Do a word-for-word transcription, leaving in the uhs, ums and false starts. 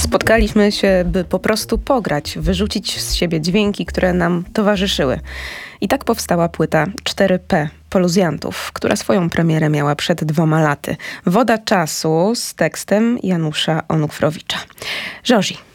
Spotkaliśmy się, by po prostu pograć, wyrzucić z siebie dźwięki, które nam towarzyszyły. I tak powstała płyta cztery P Poluzjantów, która swoją premierę miała przed dwoma laty. Woda czasu z tekstem Janusza Onufrowicza. Żozi,